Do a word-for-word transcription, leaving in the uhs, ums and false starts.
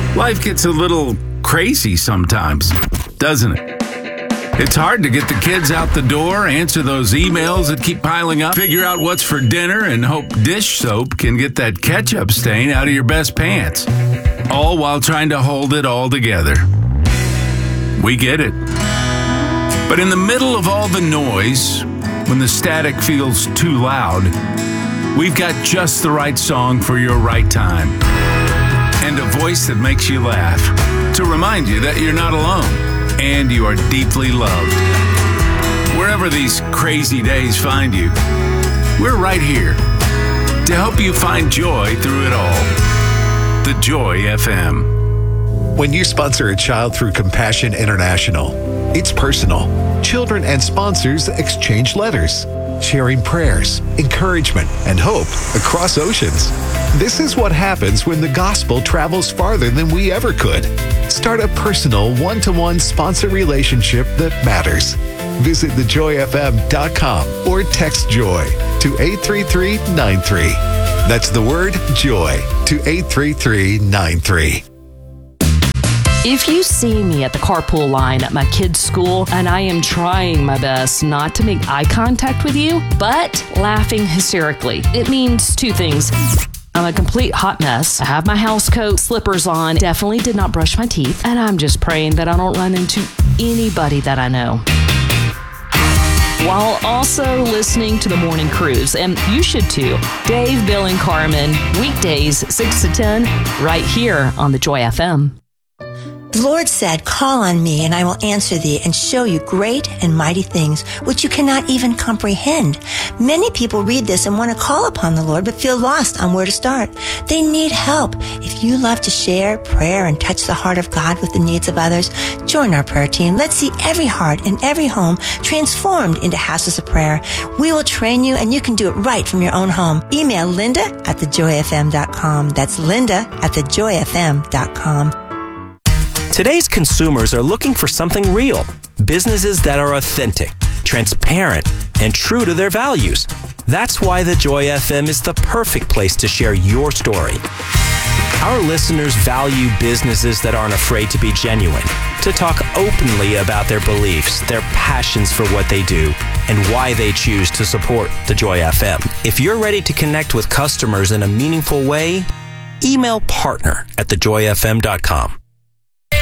Life gets a little crazy sometimes, doesn't it? It's hard to get the kids out the door, answer those emails that keep piling up, figure out what's for dinner, and hope dish soap can get that ketchup stain out of your best pants. All while trying to hold it all together. We get it. But in the middle of all the noise, when the static feels too loud, we've got just the right song for your right time. And a voice that makes you laugh to remind you that you're not alone. And you are deeply loved. Wherever these crazy days find you, we're right here to help you find joy through it all. The Joy F M. When you sponsor a child through Compassion International, it's personal. Children and sponsors exchange letters, sharing prayers, encouragement, and hope across oceans. This is what happens when the gospel travels farther than we ever could. Start a personal one-to-one sponsor relationship that matters. Visit the joy f m dot com or text JOY to eight three three nine three. That's the word JOY to eight three three nine three. If you see me at the carpool line at my kid's school and I am trying my best not to make eye contact with you, but laughing hysterically, it means two things. I'm a complete hot mess. I have my house coat, slippers on, definitely did not brush my teeth, and I'm just praying that I don't run into anybody that I know. While also listening to the Morning Cruise, and you should too. Dave, Bill, and Carmen, weekdays six to ten, right here on the Joy F M. The Lord said, "Call on me, and I will answer thee, and show you great and mighty things, which you cannot even comprehend." Many people read this and want to call upon the Lord, but feel lost on where to start. They need help. If you love to share prayer and touch the heart of God with the needs of others, join our prayer team. Let's see every heart and every home transformed into houses of prayer. We will train you, and you can do it right from your own home. Email Linda at the joy f m dot com. That's Linda at the joy f m dot com. Today's consumers are looking for something real. Businesses that are authentic, transparent, and true to their values. That's why the Joy F M is the perfect place to share your story. Our listeners value businesses that aren't afraid to be genuine, to talk openly about their beliefs, their passions for what they do, and why they choose to support the Joy F M. If you're ready to connect with customers in a meaningful way, email partner at the joy f m dot com.